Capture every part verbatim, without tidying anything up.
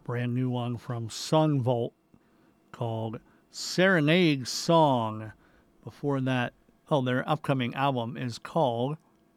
Brand new one from Sunvolt called Serenade Song. Before that, oh, their upcoming album is called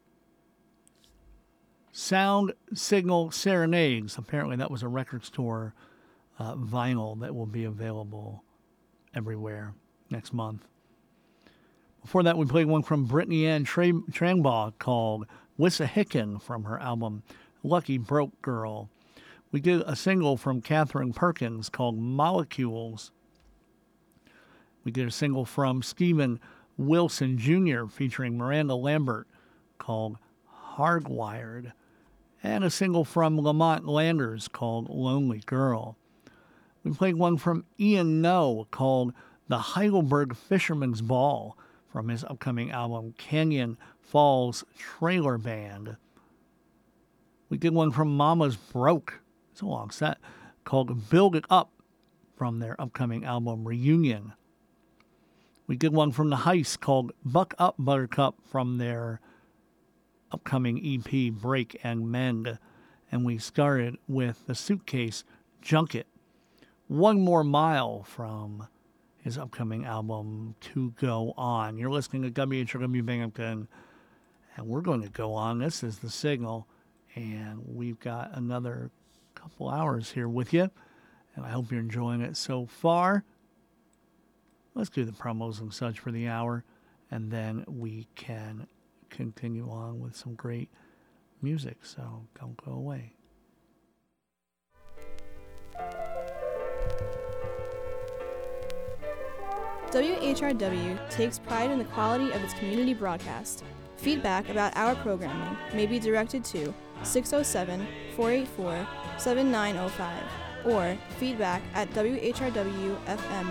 Sound Signal Serenades. Apparently that was a record store uh, vinyl that will be available everywhere next month. Before that, we played one from Brittany Ann Tra- Trangbaugh called Wissahickon from her album Lucky Broke Girl. We did a single from Catherine Perkins called Molecules. We did a single from Stephen Wilson Junior featuring Miranda Lambert called Hardwired. And a single from Lamont Landers called Lonely Girl. We played one from Ian No called The Heidelberg Fisherman's Ball from his upcoming album Canyon Falls Trailer Band. We did one from Mama's Broke, it's a long set, called Build It Up from their upcoming album Reunion. We did one from The Heist called Buck Up Buttercup from their upcoming E P Break and Mend. And we started with The Suitcase Junket, One More Mile from his upcoming album To Go On. You're listening to W H R W Binghamton, and we're going to go on. This is The Signal, and we've got another couple hours here with you, and I hope you're enjoying it so far. Let's do the promos and such for the hour, and then we can continue on with some great music, so don't go away. W H R W takes pride in the quality of its community broadcast. Feedback about our programming may be directed to six oh seven, four eight four, seven nine oh five or feedback at W H R W F M